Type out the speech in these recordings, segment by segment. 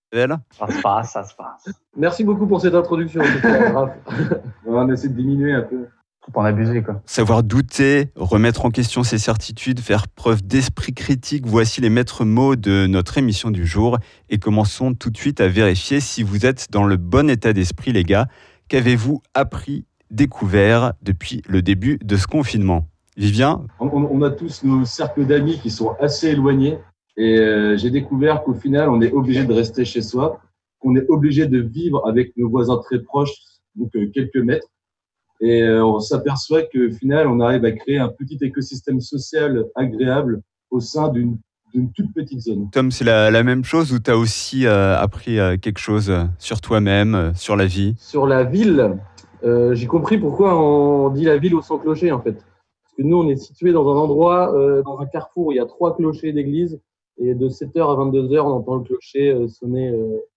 Ça se passe. Merci beaucoup pour cette introduction. Raph. On essaie de diminuer un peu. Faut pas en abuser, quoi. Savoir douter, remettre en question ses certitudes, faire preuve d'esprit critique, voici les maîtres mots de notre émission du jour. Et commençons tout de suite à vérifier si vous êtes dans le bon état d'esprit, les gars. Qu'avez-vous appris, découvert depuis le début de ce confinement ? Vivien ? On a tous nos cercles d'amis qui sont assez éloignés. Et j'ai découvert qu'au final, on est obligé de rester chez soi, qu'on est obligé de vivre avec nos voisins très proches, donc quelques mètres. Et on s'aperçoit qu'au final, on arrive à créer un petit écosystème social agréable au sein d'une toute petite zone. Tom, c'est la même chose ou tu as aussi appris quelque chose sur toi-même, sur la vie ? Sur la ville, j'ai compris pourquoi on dit la ville au sans clocher, en fait. Parce que nous, on est situé dans un endroit, dans un carrefour où il y a 3 clochers d'église. Et de 7h à 22h, on entend le clocher sonner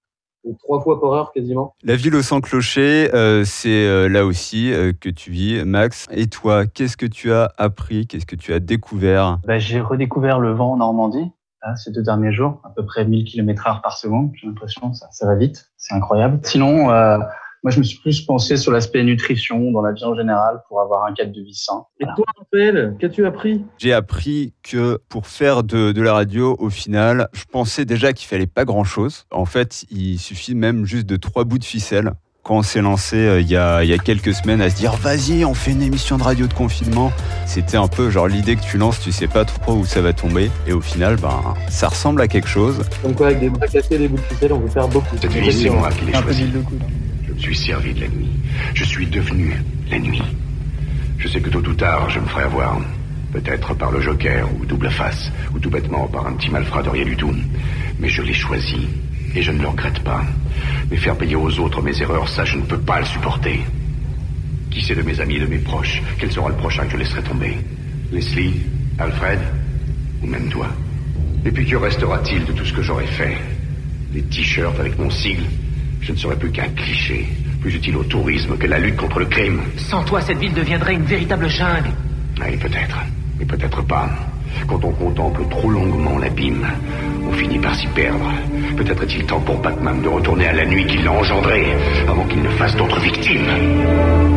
3 fois par heure quasiment. La ville au sans clocher, c'est là aussi que tu vis, Max. Et toi, qu'est-ce que tu as appris ? Qu'est-ce que tu as découvert ? J'ai redécouvert le vent en Normandie ces 2 derniers jours, à peu près 1000 km/h par seconde. J'ai l'impression que ça va vite, c'est incroyable. Sinon, moi, je me suis plus pensé sur l'aspect nutrition dans la vie en général pour avoir un cadre de vie sain. Et toi, Raphaël, qu'as-tu appris ? J'ai appris que pour faire de la radio, au final, je pensais déjà qu'il fallait pas grand-chose. En fait, il suffit même juste de 3 bouts de ficelle. Quand on s'est lancé il y a quelques semaines à se dire « Vas-y, on fait une émission de radio de confinement », c'était un peu genre l'idée que tu lances, tu sais pas trop où ça va tomber. Et au final, ça ressemble à quelque chose. Donc quoi, avec des bras cassés et des bouts de ficelle, on peut faire beaucoup. Cette vie, c'est moi qui l'ai choisie. Je Je me suis servi de la nuit. Je suis devenu la nuit. Je sais que tôt ou tard, je me ferai avoir. Peut-être par le joker, ou double face, ou tout bêtement par un petit malfrat de rien du tout. Mais je l'ai choisi, et je ne le regrette pas. Mais faire payer aux autres mes erreurs, ça, je ne peux pas le supporter. Qui sait de mes amis, de mes proches, quel sera le prochain que je laisserai tomber? Leslie? Alfred? Ou même toi? Et puis que restera-t-il de tout ce que j'aurais fait? Les t-shirts avec mon sigle? Je ne serais plus qu'un cliché, plus utile au tourisme que la lutte contre le crime. Sans toi, cette ville deviendrait une véritable jungle. Oui, peut-être, mais peut-être pas. Quand on contemple trop longuement l'abîme, on finit par s'y perdre. Peut-être est-il temps pour Batman de retourner à la nuit qui l'a engendré, avant qu'il ne fasse d'autres victimes.